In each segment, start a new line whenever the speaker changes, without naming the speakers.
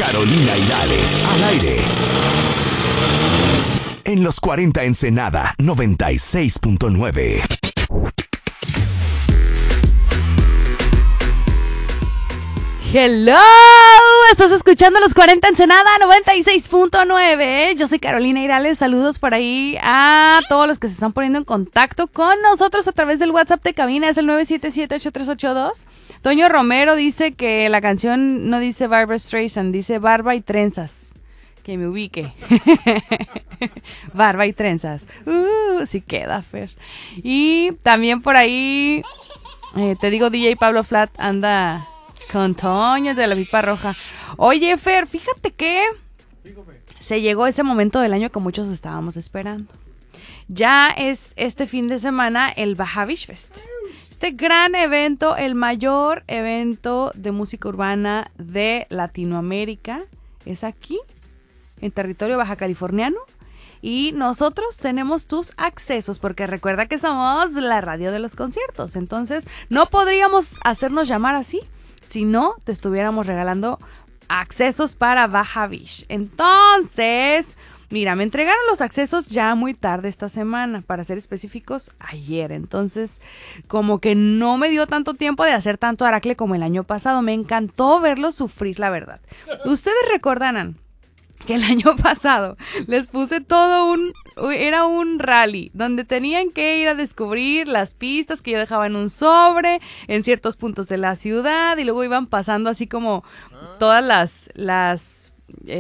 Carolina Hirales, al aire. En los 40 Ensenada, 96.9.
Hello, estás escuchando Los 40 Ensenada 96.9. Yo soy Carolina Hirales, saludos por ahí a todos los que se están poniendo en contacto con nosotros a través del WhatsApp de cabina, es el 977-8382. Toño Romero dice que la canción no dice Barbra Streisand, dice Barba y Trenzas. Que me ubique. Barba y Trenzas. Sí queda, Fer. Y también por ahí, te digo, DJ Pablo Flat anda con Toño de la Pipa Roja. Oye, Fer, fíjate que se llegó ese momento del año que muchos estábamos esperando. Ya es este fin de semana el Baja Beach Fest. Este gran evento, el mayor evento de música urbana de Latinoamérica, es aquí, en territorio baja californiano. Y nosotros tenemos tus accesos, porque recuerda que somos la radio de los conciertos. Entonces, no podríamos hacernos llamar así si no te estuviéramos regalando accesos para Baja Beach. Entonces, mira, me entregaron los accesos ya muy tarde esta semana, para ser específicos, ayer. Entonces, como que no me dio tanto tiempo de hacer tanto aracle como el año pasado. Me encantó verlos sufrir, la verdad. Ustedes recordarán que el año pasado les puse era un rally donde tenían que ir a descubrir las pistas que yo dejaba en un sobre en ciertos puntos de la ciudad, y luego iban pasando así como todas las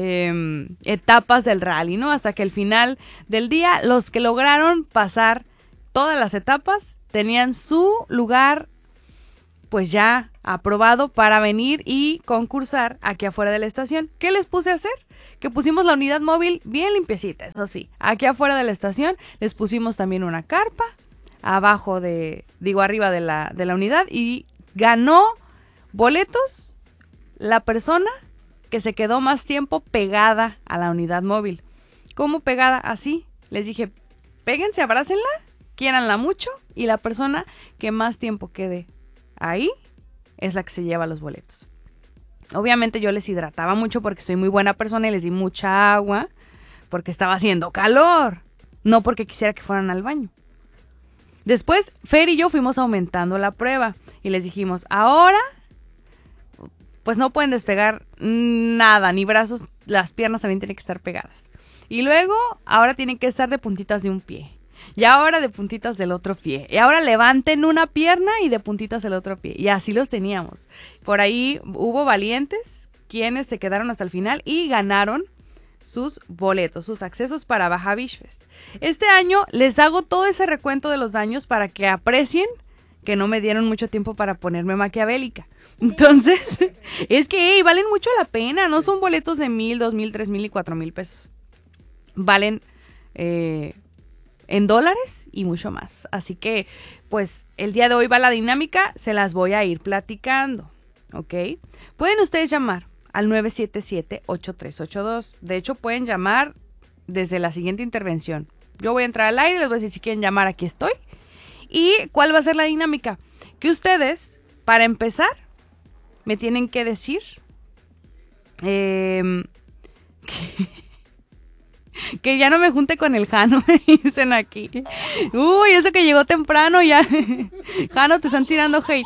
etapas del rally, ¿no? Hasta que al final del día, los que lograron pasar todas las etapas tenían su lugar pues ya aprobado para venir y concursar aquí afuera de la estación. ¿Qué les puse a hacer? Que pusimos la unidad móvil bien limpiecita, eso sí. Aquí afuera de la estación les pusimos también una carpa, arriba de la unidad, y ganó boletos la persona que se quedó más tiempo pegada a la unidad móvil. ¿Cómo pegada? Así. Les dije, péguense, abrácenla, quiéranla mucho, y la persona que más tiempo quede ahí es la que se lleva los boletos. Obviamente yo les hidrataba mucho porque soy muy buena persona y les di mucha agua porque estaba haciendo calor, no porque quisiera que fueran al baño. Después Fer y yo fuimos aumentando la prueba y les dijimos, ahora pues no pueden despegar nada, ni brazos, las piernas también tienen que estar pegadas. Y luego ahora tienen que estar de puntitas de un pie. Y ahora de puntitas del otro pie. Y ahora levanten una pierna y de puntitas del otro pie. Y así los teníamos. Por ahí hubo valientes quienes se quedaron hasta el final y ganaron sus boletos, sus accesos para Baja Beach Fest. Este año les hago todo ese recuento de los daños para que aprecien que no me dieron mucho tiempo para ponerme maquiavélica. Entonces, es que valen mucho la pena. No son boletos de 1,000, 2,000, 3,000 y 4,000 pesos. Valen en dólares y mucho más. Así que, pues, el día de hoy va la dinámica, se las voy a ir platicando, ¿ok? Pueden ustedes llamar al 977-8382. De hecho, pueden llamar desde la siguiente intervención. Yo voy a entrar al aire, les voy a decir si quieren llamar, aquí estoy. ¿Y cuál va a ser la dinámica? Que ustedes, para empezar, me tienen que decir que ya no me junte con el Jano, me dicen aquí. Uy, eso que llegó temprano ya. Jano, te están tirando hate.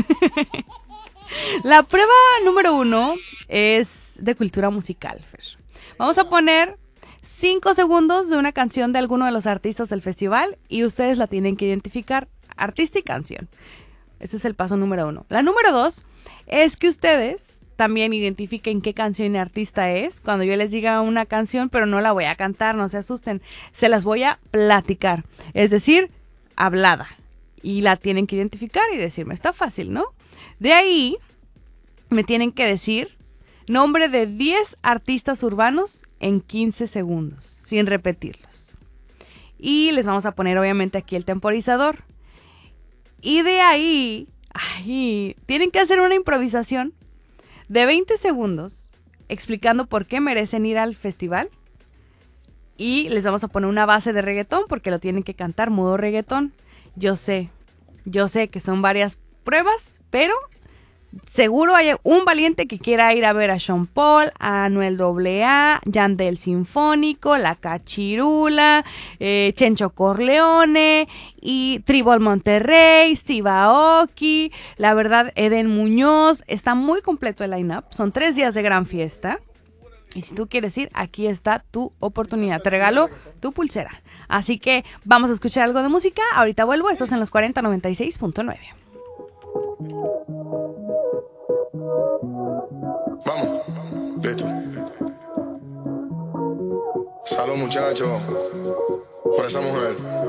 La prueba número 1 es de cultura musical, Fer. Vamos a poner 5 segundos de una canción de alguno de los artistas del festival y ustedes la tienen que identificar, artista y canción. Ese es el paso número 1. La número 2 es que ustedes también identifiquen qué canción y artista es cuando yo les diga una canción, pero no la voy a cantar, no se asusten. Se las voy a platicar, es decir, hablada. Y la tienen que identificar y decirme, está fácil, ¿no? De ahí me tienen que decir nombre de 10 artistas urbanos en 15 segundos, sin repetirlos. Y les vamos a poner obviamente aquí el temporizador. Y de ahí, tienen que hacer una improvisación de 20 segundos explicando por qué merecen ir al festival. Y les vamos a poner una base de reggaetón porque lo tienen que cantar modo reggaetón. Yo sé que son varias pruebas, pero Seguro hay un valiente que quiera ir a ver a Sean Paul, a Anuel AA, Yandel Sinfónico, La Cachirula, Chencho Corleone y Tribal Monterrey, Steve Aoki, la verdad Eden Muñoz. Está muy completo el line-up, son 3 días de gran fiesta. Y si tú quieres ir, aquí está tu oportunidad. Te regalo tu pulsera. Así que vamos a escuchar algo de música. Ahorita vuelvo. Estás en los 4096.9.
Vamos, listo. Salud, muchachos, por esa mujer.